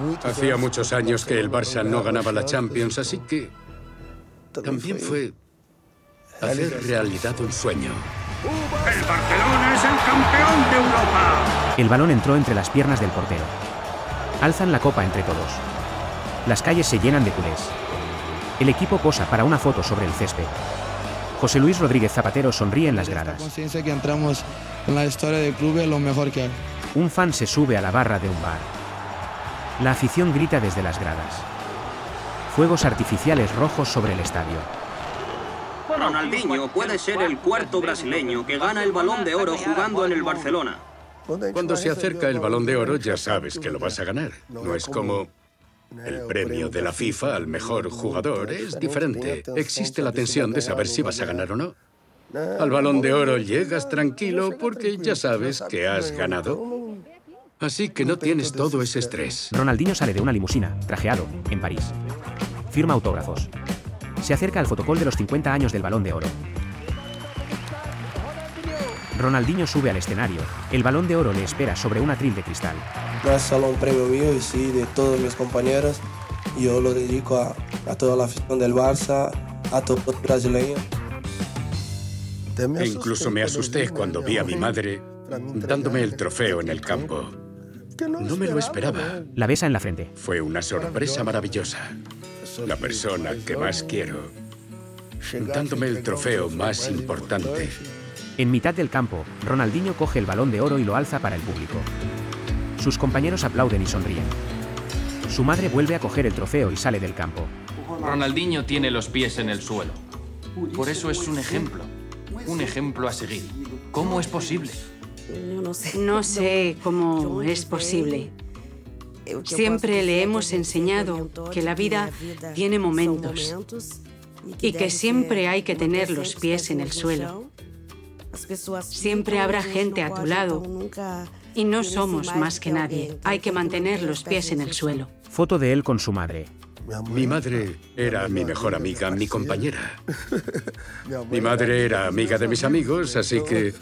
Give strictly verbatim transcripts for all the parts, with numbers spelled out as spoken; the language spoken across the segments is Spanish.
Hacía muchos años que el Barça no ganaba la Champions, así que también fue hacer realidad un sueño. ¡El Barcelona es el campeón de Europa! El balón entró entre las piernas del portero. Alzan la copa entre todos. Las calles se llenan de culés. El equipo posa para una foto sobre el césped. José Luis Rodríguez Zapatero sonríe en las gradas. Conciencia que entramos en la historia del club es lo mejor que hay. Un fan se sube a la barra de un bar. La afición grita desde las gradas. Fuegos artificiales rojos sobre el estadio. Ronaldinho puede ser el cuarto brasileño que gana el Balón de Oro jugando en el Barcelona. Cuando se acerca el Balón de Oro ya sabes que lo vas a ganar. No es como el premio de la FIFA al mejor jugador. Es diferente. Existe la tensión de saber si vas a ganar o no. Al Balón de Oro llegas tranquilo porque ya sabes que has ganado. Así que no tienes todo ese estrés. Ronaldinho sale de una limusina, trajeado, en París. Firma autógrafos. Se acerca al fotocall de los cincuenta años del Balón de Oro. Ronaldinho sube al escenario. El Balón de Oro le espera sobre un atril de cristal. No es solo un premio mío, y sí de todos mis compañeros. Yo lo dedico a, a toda la afición del Barça, a todos los brasileños. E incluso me asusté cuando vi a mi madre dándome el trofeo en el campo. No me lo esperaba. La besa en la frente. Fue una sorpresa maravillosa. La persona que más quiero, dándome el trofeo más importante. En mitad del campo, Ronaldinho coge el Balón de Oro y lo alza para el público. Sus compañeros aplauden y sonríen. Su madre vuelve a coger el trofeo y sale del campo. Ronaldinho tiene los pies en el suelo. Por eso es un ejemplo. Un ejemplo a seguir. ¿Cómo es posible? No sé cómo es posible. Siempre le hemos enseñado que la vida tiene momentos y que siempre hay que tener los pies en el suelo. Siempre habrá gente a tu lado y no somos más que nadie. Hay que mantener los pies en el suelo. Foto de él con su madre. Mi madre era mi mejor amiga, mi compañera. Mi madre era amiga de mis amigos, así que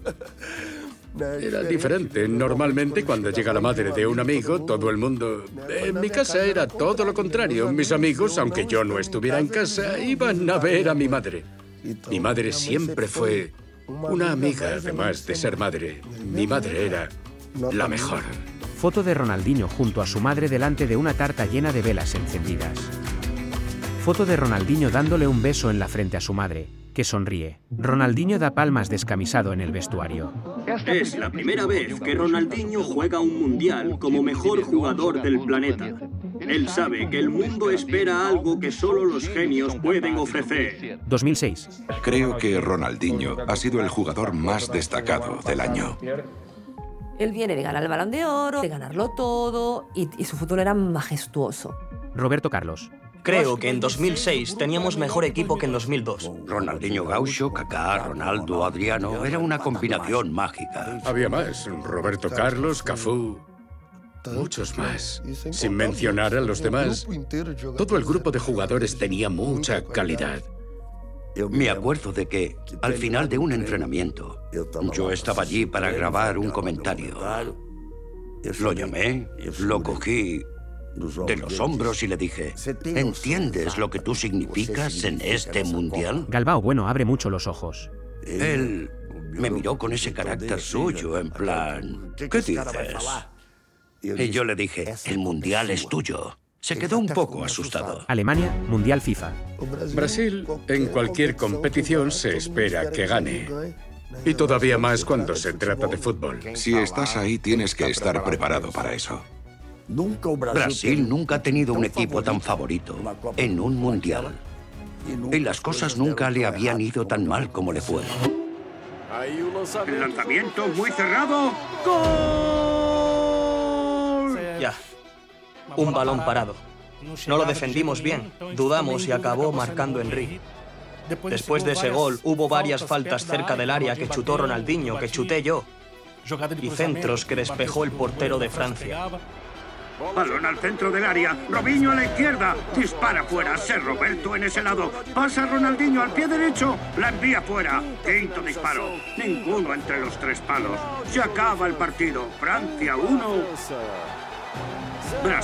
era diferente. Normalmente, cuando llega la madre de un amigo, todo el mundo... En mi casa era todo lo contrario. Mis amigos, aunque yo no estuviera en casa, iban a ver a mi madre. Mi madre siempre fue una amiga, además de ser madre. Mi madre era la mejor. Foto de Ronaldinho junto a su madre delante de una tarta llena de velas encendidas. Foto de Ronaldinho dándole un beso en la frente a su madre, que sonríe. Ronaldinho da palmas descamisado en el vestuario. Es la primera vez que Ronaldinho juega un mundial como mejor jugador del planeta. Él sabe que el mundo espera algo que solo los genios pueden ofrecer. dos mil seis. Creo que Ronaldinho ha sido el jugador más destacado del año. Él viene de ganar el Balón de Oro, de ganarlo todo, y, y su futuro era majestuoso. Roberto Carlos. Creo que en dos mil seis teníamos mejor equipo que en dos mil dos. Ronaldinho Gaucho, Kaká, Ronaldo, Adriano... Era una combinación mágica. Había más. Roberto Carlos, Cafú... Muchos más. Sin mencionar a los demás, todo el grupo de jugadores tenía mucha calidad. Me acuerdo de que, al final de un entrenamiento, yo estaba allí para grabar un comentario. Lo llamé, lo cogí de los hombros y le dije, ¿entiendes lo que tú significas en este mundial? Galbao Bueno abre mucho los ojos. Él me miró con ese carácter suyo, en plan, ¿qué dices? Y yo le dije, el mundial es tuyo. Se quedó un poco asustado. Alemania, Mundial FIFA. Brasil, en cualquier competición se espera que gane. Y todavía más cuando se trata de fútbol. Si estás ahí, tienes que estar preparado para eso. Brasil nunca ha tenido un equipo tan favorito en un mundial. Y las cosas nunca le habían ido tan mal como le fue. El lanzamiento muy cerrado. ¡Gol! Ya. Un balón parado. No lo defendimos bien. Dudamos y acabó marcando Henry. Después de ese gol, hubo varias faltas cerca del área que chutó Ronaldinho, que chuté yo. Y centros que despejó el portero de Francia. Balón al centro del área. Robinho a la izquierda. Dispara fuera. Ser Roberto en ese lado. Pasa Ronaldinho al pie derecho. La envía fuera. Quinto disparo. Ninguno entre los tres palos. Se acaba el partido. Francia uno. Brasil